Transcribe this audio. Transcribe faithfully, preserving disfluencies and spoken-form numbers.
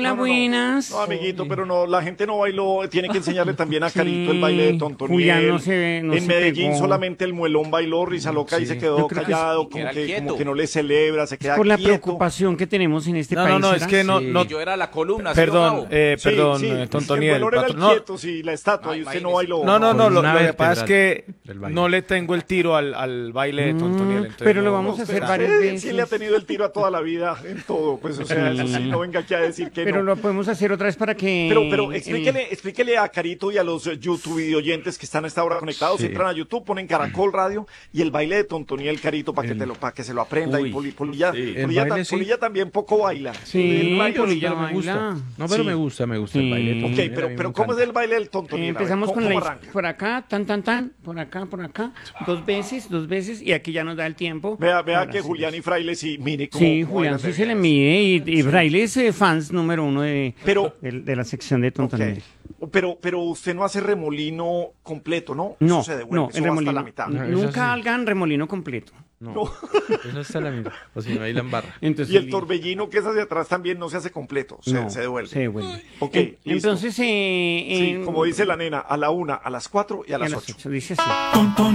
hola, no, no, buenas. No, amiguito, pero no, la gente no bailó, tiene que enseñarle también a Carito el baile de Tontoniel. Julián no se ve, no en se Medellín pegó. solamente el muelón bailó, risa loca, y Sí. se Yo quedó creo que callado, sí, como, queda que, quieto. como que no le celebra, se queda Por la quieto. preocupación que tenemos en este No, país. no, no, es ¿será? que no, Sí, no. yo era la columna, ¿sí o Perdón, no? eh, Sí, perdón, sí, eh, el Tontoniel. bolón era el patro- no, quieto, sí, la estatua, No, y usted no imagínese. bailó. no, no, no, lo, Una lo que pasa es que del baile. no le tengo el tiro al, al baile de Tontoniel. Mm, entonces pero lo no- vamos a Usted- hacer varias usted veces. Sí le ha tenido el tiro a toda la vida en todo, pues, o sea, eso sí, no venga aquí a decir que Pero no. lo podemos hacer otra vez para que... Pero, pero eh, explíquele, explíquele a Carito y a los eh, YouTube videoyentes que están a esta hora conectados. Sí. Entran a YouTube, ponen Caracol Radio y el baile de Tontoniel, Carito, para que, te lo, para que se lo aprenda. Uy, y Poli- Polilla, sí. Polilla El ta- baile sí. Polilla también poco baila. Sí, El baile- Polilla Pero me gusta. baila. No, pero Sí. me gusta, me gusta Sí. el baile. de Ok, Tontoniel, a pero, mí me pero ¿cómo es encanta. el baile del Eh, Tontoniel? A ver, empezamos ¿cómo- con la cómo is- arranca? por acá, tan, tan, tan, por acá, por acá, dos veces, dos veces, y aquí ya nos da el tiempo. Vea, vea Ahora que sí. Julián y Fraile sí, mire cómo. Sí, cómo Julián bailan sí de se le bien. mide y, y Fraile es eh, fans número uno de, Pero- de, de la sección de Tontoniel. Ok. Pero, pero usted no hace remolino completo, ¿no? No, Eso se devuelve, no, eso el va hasta remolino. la mitad. No, eso Nunca sí. hagan remolino completo. No, eso está la mitad. O si no, ahí la embarra. Entonces, Y el torbellino que es hacia atrás también no se hace completo, se, no, se devuelve. Se devuelve. Ok, En- listo. Entonces, eh, Sí, en- como dice la nena, a la una, a las cuatro y a a las las ocho. ocho, dice así.